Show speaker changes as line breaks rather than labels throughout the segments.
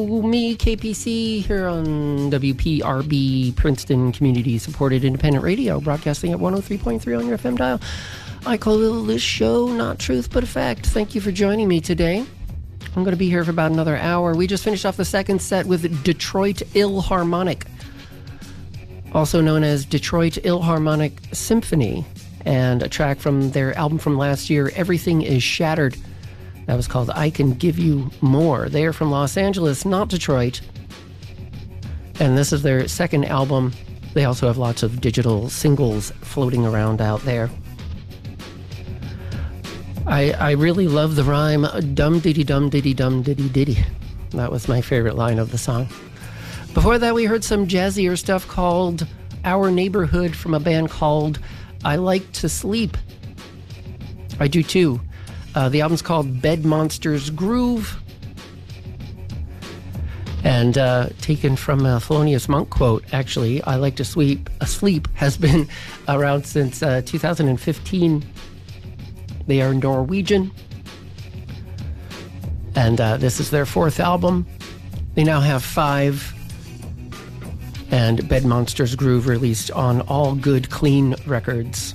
Me, KPC, here on WPRB, Princeton Community Supported Independent Radio, broadcasting at 103.3 on your FM dial. I call this show Not Truth But Effect. Thank you for joining me today. I'm going to be here for about another hour. We just finished off the second set with Detroit Illharmonic, also known as Detroit Illharmonic Symphony, and a track from their album from last year, Everything Is Shattered. That was called I Can Give You More. They are from Los Angeles, not Detroit. And this is their second album. They also have lots of digital singles floating around out there. I really love the rhyme, dum diddy dum diddy dum diddy diddy. That was my favorite line of the song. Before that, we heard some jazzier stuff called Our Neighborhood from a band called I Like to Sleep. I do too. The album's called Bed Monsters Groove, and taken from a Thelonious Monk quote, actually. I Like to Sleep has been around since 2015. They are Norwegian, and this is their fourth album. They now have 5, and Bed Monsters Groove released on All Good Clean Records.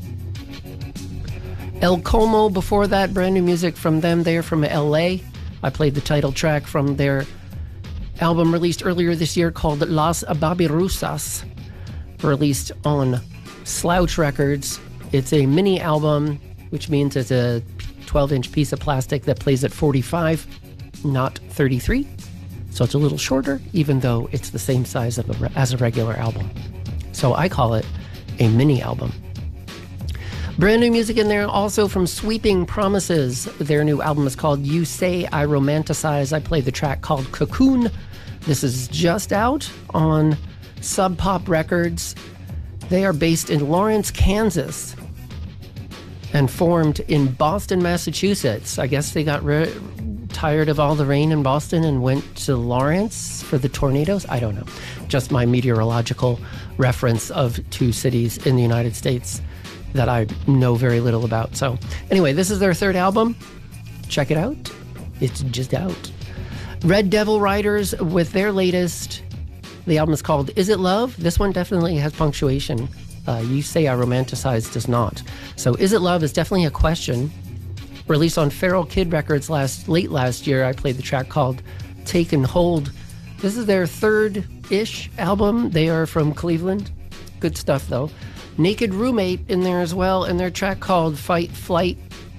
El Como before that, brand new music from them. They're from LA. I played the title track from their album released earlier this year called Las Babirusas, released on Slouch Records. It's a mini album, which means it's a 12-inch piece of plastic that plays at 45, not 33. So it's a little shorter, even though it's the same size as a regular album. So I call it a mini album. Brand new music in there also from Sweeping Promises. Their new album is called You Say I Romanticize. I played the track called Cocoon. This is just out on Sub Pop Records. They are based in Lawrence, Kansas, and formed in Boston, Massachusetts. I guess they got tired of all the rain in Boston and went to Lawrence for the tornadoes. I don't know. Just my meteorological reference of 2 cities in the United States that I know very little about. So anyway, this is their third album. Check it out. It's just out. Red Devil Riders with their latest. The album is called Is It Love? This one definitely has punctuation. You Say I Romanticize does not. So Is It Love is definitely a question. Released on Feral Kid Records late last year. I played the track called Take and Hold. This is their third-ish album. They are from Cleveland. Good stuff, though. Naked Roommate in there as well, and their track called Fight Flight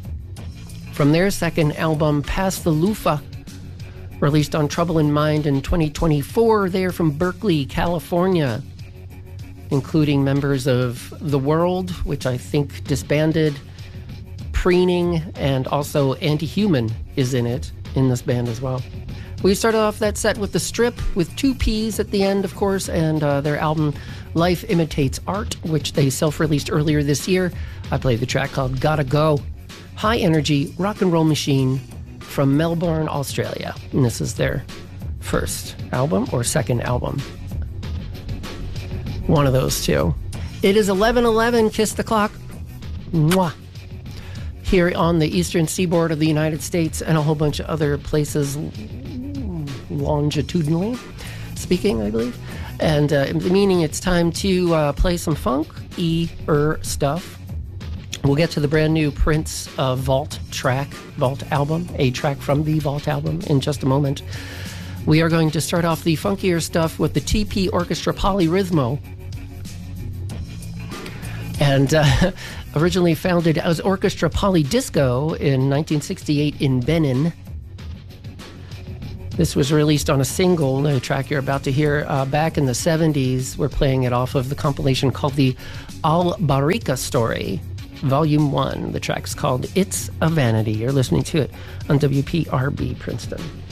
from their second album, Past the Loofah, released on Trouble in Mind in 2024. They are from Berkeley, California, including members of The World, which I think disbanded, Preening, and also Anti-Human is in this band as well. We started off that set with The Strip, with 2 P's at the end, of course, and their album Life Imitates Art, which they self-released earlier this year. I played the track called Gotta Go. High energy rock and roll machine from Melbourne, Australia. And this is their first album or second album. One of those two. It is 11:11. Kiss the clock. Mwah. Here on the eastern seaboard of the United States and a whole bunch of other places longitudinally speaking, I believe. And meaning it's time to play some funk-y stuff. We'll get to the brand new Prince Vault album, a track from the Vault album in just a moment. We are going to start off the funkier stuff with the TP Orchestra Polyrhythmo. And originally founded as Orchestra Polydisco in 1968 in Benin. This was released on a single, the track you're about to hear, back in the 70s. We're playing it off of the compilation called the Al Barika Story, Volume 1. The track's called It's a Vanity. You're listening to it on WPRB Princeton.